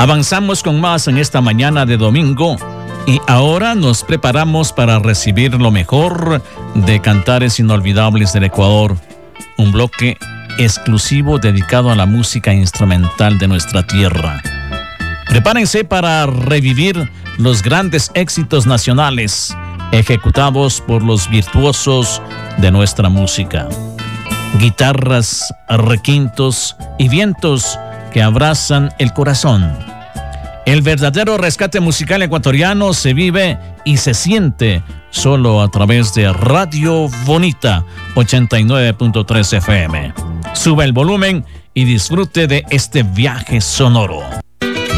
Avanzamos con más en esta mañana de domingo y ahora nos preparamos para recibir lo mejor de Cantares Inolvidables del Ecuador, un bloque exclusivo dedicado a la música instrumental de nuestra tierra. Prepárense para revivir los grandes éxitos nacionales ejecutados por los virtuosos de nuestra música. Guitarras, requintos y vientos que abrazan el corazón. El verdadero rescate musical ecuatoriano se vive y se siente solo a través de Radio Bonita 89.3 FM. Sube el volumen y disfrute de este viaje sonoro.